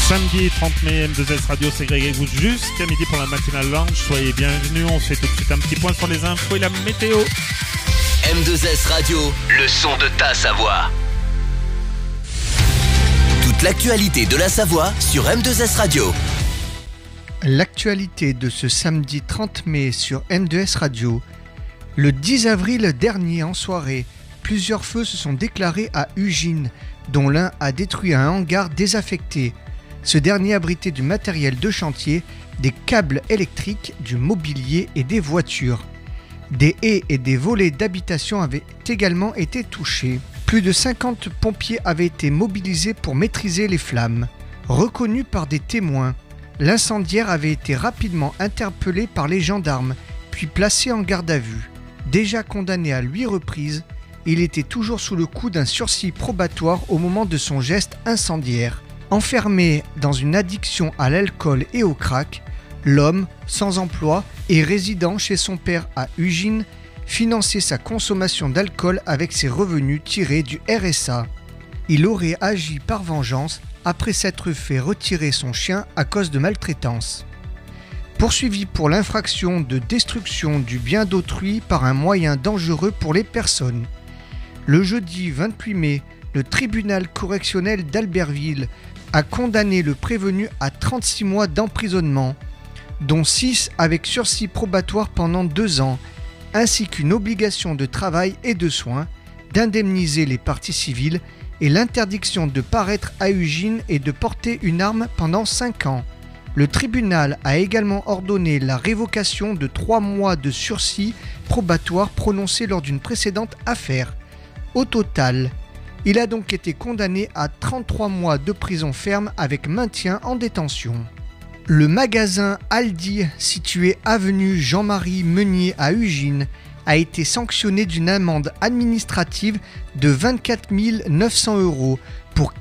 Samedi 30 mai, M2S Radio, c'est Greg et vous jusqu'à midi pour la matinale lounge. Soyez bienvenus, on fait tout de suite un petit point sur les infos et la météo. M2S Radio, le son de ta Savoie. Toute l'actualité de la Savoie sur M2S Radio. L'actualité de ce samedi 30 mai sur M2S Radio. Le 10 avril dernier en soirée, plusieurs feux se sont déclarés à Ugine, dont l'un a détruit un hangar désaffecté. Ce dernier abritait du matériel de chantier, des câbles électriques, du mobilier et des voitures. Des haies et des volets d'habitation avaient également été touchés. Plus de 50 pompiers avaient été mobilisés pour maîtriser les flammes. Reconnu par des témoins, l'incendiaire avait été rapidement interpellé par les gendarmes, puis placé en garde à vue. Déjà condamné à 8 reprises, il était toujours sous le coup d'un sursis probatoire au moment de son geste incendiaire. Enfermé dans une addiction à l'alcool et au crack, l'homme, sans emploi et résidant chez son père à Ugine, finançait sa consommation d'alcool avec ses revenus tirés du RSA. Il aurait agi par vengeance après s'être fait retirer son chien à cause de maltraitance. Poursuivi pour l'infraction de destruction du bien d'autrui par un moyen dangereux pour les personnes. Le jeudi 28 mai, le tribunal correctionnel d'Albertville a condamné le prévenu à 36 mois d'emprisonnement, dont 6 avec sursis probatoire pendant 2 ans, ainsi qu'une obligation de travail et de soins, d'indemniser les parties civiles et l'interdiction de paraître à Ugine et de porter une arme pendant 5 ans. Le tribunal a également ordonné la révocation de 3 mois de sursis probatoire prononcés lors d'une précédente affaire. Au total, il a donc été condamné à 33 mois de prison ferme avec maintien en détention. Le magasin Aldi, situé avenue Jean-Marie Meunier à Ugine, a été sanctionné d'une amende administrative de 24 900 € pour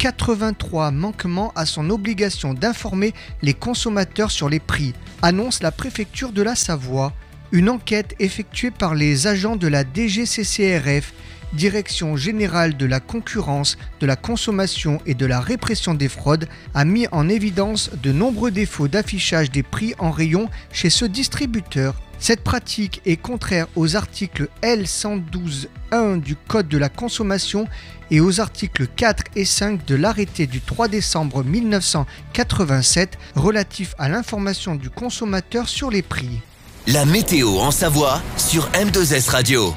83 manquements à son obligation d'informer les consommateurs sur les prix, annonce la préfecture de la Savoie. Une enquête effectuée par les agents de la DGCCRF, Direction générale de la concurrence, de la consommation et de la répression des fraudes, a mis en évidence de nombreux défauts d'affichage des prix en rayon chez ce distributeur. Cette pratique est contraire aux articles L112.1 du Code de la consommation et aux articles 4 et 5 de l'arrêté du 3 décembre 1987 relatif à l'information du consommateur sur les prix. La météo en Savoie sur M2S Radio.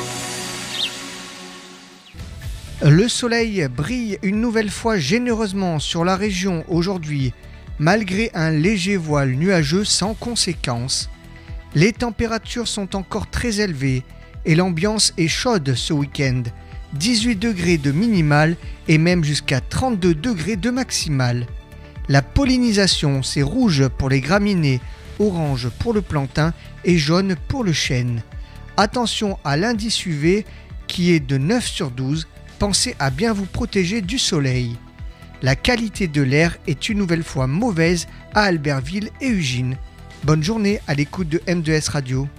Le soleil brille une nouvelle fois généreusement sur la région aujourd'hui, malgré un léger voile nuageux sans conséquence. Les températures sont encore très élevées et l'ambiance est chaude ce week-end. 18 degrés de minimal et même jusqu'à 32 degrés de maximal. La pollinisation, c'est rouge pour les graminées, orange pour le plantain et jaune pour le chêne. Attention à l'indice UV qui est de 9 sur 12. Pensez à bien vous protéger du soleil. La qualité de l'air est une nouvelle fois mauvaise à Albertville et Ugine. Bonne journée à l'écoute de M2S Radio.